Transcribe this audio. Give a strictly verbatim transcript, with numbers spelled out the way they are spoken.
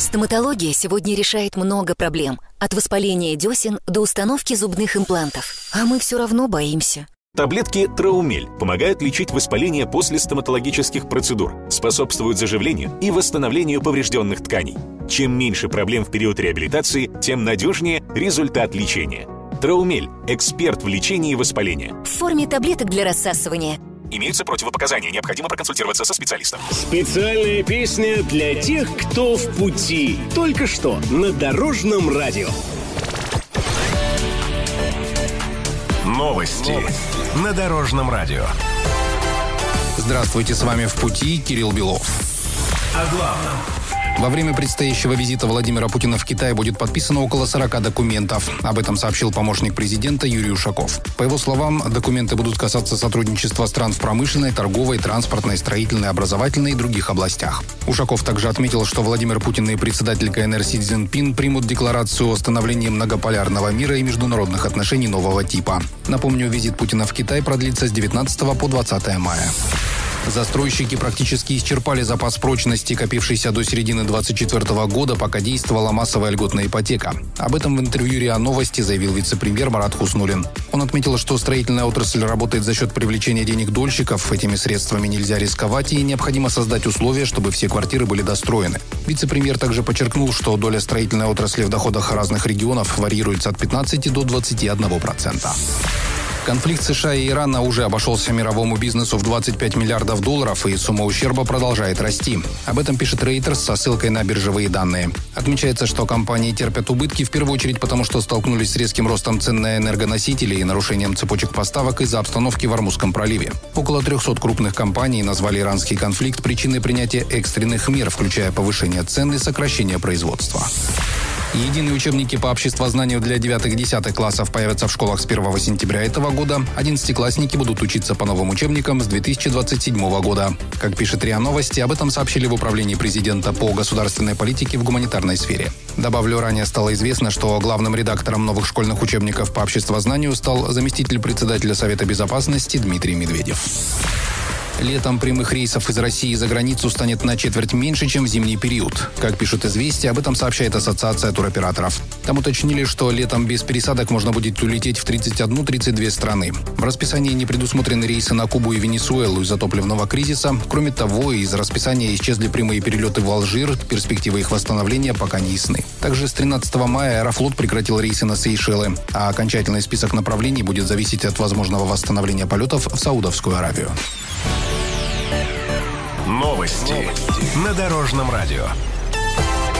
Стоматология сегодня решает много проблем. От воспаления десен до установки зубных имплантов. А мы все равно боимся. Таблетки Траумель помогают лечить воспаление после стоматологических процедур, способствуют заживлению и восстановлению поврежденных тканей. Чем меньше проблем в период реабилитации, тем надежнее результат лечения. Траумель – эксперт в лечении воспаления. В форме таблеток для рассасывания. Имеются противопоказания, необходимо проконсультироваться со специалистом. Специальная песня для тех, кто в пути. Только что на Дорожном радио. Новости, Новости на Дорожном радио. Здравствуйте, с вами «В пути» Кирилл Белов. О главном. Во время предстоящего визита Владимира Путина в Китай будет подписано около сорока документов. Об этом сообщил помощник президента Юрий Ушаков. По его словам, документы будут касаться сотрудничества стран в промышленной, торговой, транспортной, строительной, образовательной и других областях. Ушаков также отметил, что Владимир Путин и председатель КНР Си Цзиньпин примут декларацию о становлении многополярного мира и международных отношений нового типа. Напомню, визит Путина в Китай продлится с девятнадцатого по двадцатое мая. Застройщики практически исчерпали запас прочности, копившийся до середины двадцать четвёртого года, пока действовала массовая льготная ипотека. Об этом в интервью РИА Новости заявил вице-премьер Марат Хуснуллин. Он отметил, что строительная отрасль работает за счет привлечения денег дольщиков. Этими средствами нельзя рисковать и необходимо создать условия, чтобы все квартиры были достроены. Вице-премьер также подчеркнул, что доля строительной отрасли в доходах разных регионов варьируется от пятнадцати до двадцати одного процента. Конфликт США и Ирана уже обошелся мировому бизнесу в двадцать пять миллиардов долларов, и сумма ущерба продолжает расти. Об этом пишет Reuters со ссылкой на биржевые данные. Отмечается, что компании терпят убытки в первую очередь потому, что столкнулись с резким ростом цен на энергоносители и нарушением цепочек поставок из-за обстановки в Ормузском проливе. Около трехсот крупных компаний назвали иранский конфликт причиной принятия экстренных мер, включая повышение цен и сокращение производства. Единые учебники по обществознанию для девятых-десятых классов появятся в школах с первого сентября этого года. Одиннадцатиклассники будут учиться по новым учебникам с две тысячи двадцать седьмого года. Как пишет РИА Новости, об этом сообщили в Управлении президента по государственной политике в гуманитарной сфере. Добавлю, ранее стало известно, что главным редактором новых школьных учебников по обществознанию стал заместитель председателя Совета безопасности Дмитрий Медведев. Летом прямых рейсов из России за границу станет на четверть меньше, чем в зимний период. Как пишут «Известия», об этом сообщает Ассоциация туроператоров. Там уточнили, что летом без пересадок можно будет улететь в тридцать одну - тридцать две страны. В расписании не предусмотрены рейсы на Кубу и Венесуэлу из-за топливного кризиса. Кроме того, из расписания исчезли прямые перелеты в Алжир. Перспективы их восстановления пока не ясны. Также с тринадцатого мая Аэрофлот прекратил рейсы на Сейшелы, а окончательный список направлений будет зависеть от возможного восстановления полетов в Саудовскую Аравию. Новости на Дорожном радио.